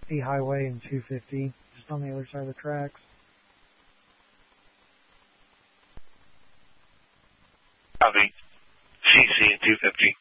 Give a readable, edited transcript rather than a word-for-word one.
CC Highway and 250, just on the other side of the tracks. Copy. CC and 250.